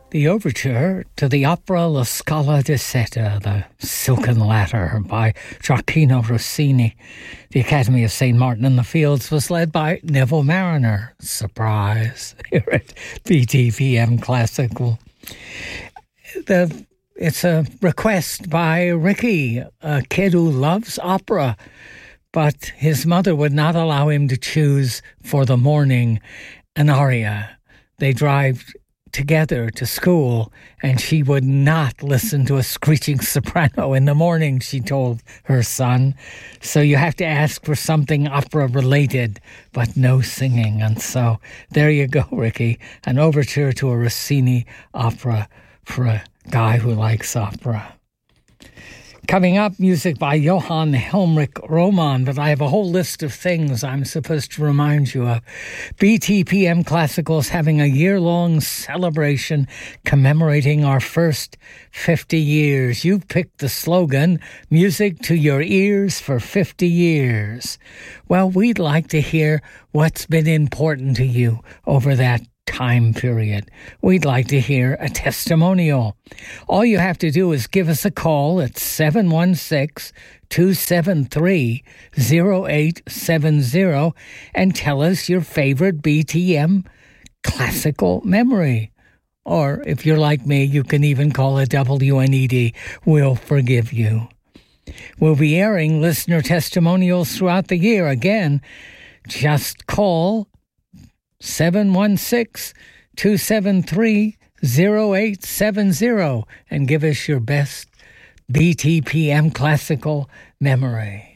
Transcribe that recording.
The overture to the opera La Scala di Seta, The Silken Ladder, by Gioacchino Rossini. The Academy of St. Martin in the Fields was led by Neville Mariner. Surprise, here at BTPM Classical. It's a request by Ricky, a kid who loves opera, but his mother would not allow him to choose for the morning an aria. They drive together to school, and she would not listen to a screeching soprano in the morning, she told her son. So you have to ask for something opera-related, but no singing. And so there you go, Ricky, an overture to a Rossini opera for a guy who likes opera. Coming up, music by Johann Helmrich Roman, but I have a whole list of things I'm supposed to remind you of. BTPM Classical is having a year-long celebration commemorating our first 50 years. You've picked the slogan, Music to Your Ears for 50 Years. Well, we'd like to hear what's been important to you over that time period. We'd like to hear a testimonial. All you have to do is give us a call at 716-273-0870 and tell us your favorite BTM classical memory. Or if you're like me, you can even call it WNED. We'll forgive you. We'll be airing listener testimonials throughout the year. Again, just call 716-273-0870 and give us your best BTPM classical memory.